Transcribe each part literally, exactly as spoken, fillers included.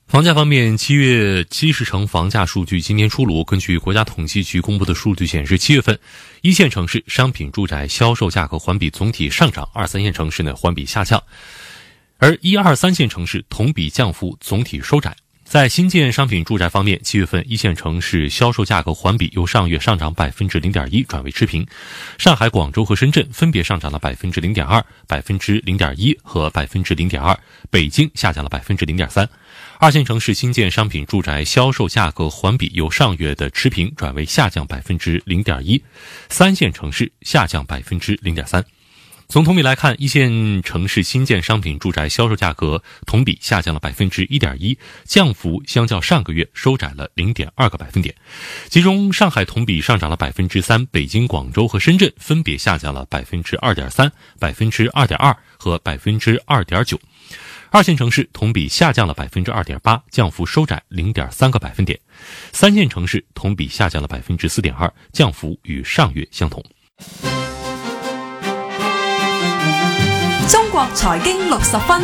房价方面，七月七十城房价数据今天出炉。根据国家统计局公布的数据显示，七月份一线城市商品住宅销售价格环比总体上涨，二三线城市呢环比下降，而一二三线城市同比降幅总体收窄。在新建商品住宅方面，七月份一线城市销售价格环比由上月上涨百分之零点一转为持平，上海、广州和深圳分别上涨了百分之零点二、百分之零点一和百分之零点二，北京下降了百分之零点三。二线城市新建商品住宅销售价格环比由上月的持平转为下降百分之零点一，三线城市下降百分之零点三。从同比来看，一线城市新建商品住宅销售价格同比下降了百分之一点一，降幅相较上个月收窄了零点二个百分点。其中，上海同比上涨了百分之三，北京、广州和深圳分别下降了百分之二点三、百分之二点二和百分之二点九。二线城市同比下降了百分之二点八，降幅收窄零点三个百分点。三线城市同比下降了百分之四点二，降幅与上月相同。 中國財經六十分，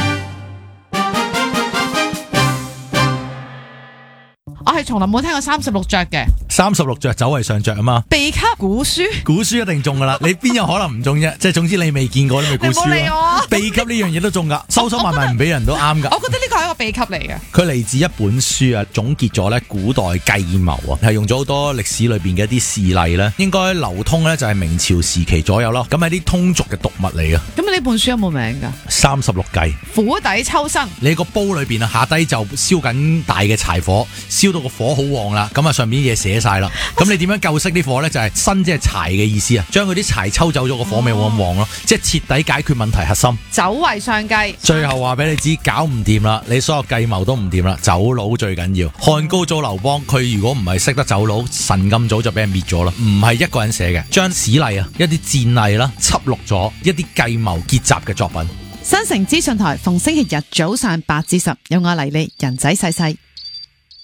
我係從來冇聽過三十六着嘅。 三十六着走為上着啊嘛， 秘笈古書， 古書一定中噶啦，你邊有可能唔中啫？即係總之你未見過你咪古書咯。秘笈呢樣嘢都中噶，收收埋埋唔俾人都啱噶。 我覺得呢個係一個秘笈嚟嘅。 佢嚟自一本書啊，總結咗咧古代計謀啊，係用咗好多歷史裏邊嘅一啲事例咧，應該流通咧就係明朝時期左右咯。咁係啲通俗嘅讀物嚟嘅。 咁呢本書有冇名噶？ 三十六計， 釜底抽薪。 你個煲裏邊啊，下低就燒緊大嘅柴火，燒到個火好旺啦，咁啊上面嘢寫晒啦。咁你點樣救熄啲火咧？就係薪即係柴嘅意思啊，將佢啲柴抽走咗，個火咪冇咁旺咯，即係徹底解決問題核心。 走為上計， 最後話俾你知，搞唔掂啦，你所有計謀都唔掂啦，走佬最緊要。漢高祖劉邦，佢如果唔係識得走佬，神咁早就俾人滅咗啦。唔係一個人寫嘅，將史例啊，一啲戰例啦，輯錄咗一啲計謀結集嘅作品。 新城資訊台逢星期日早上八至十，有我黎利人仔細細。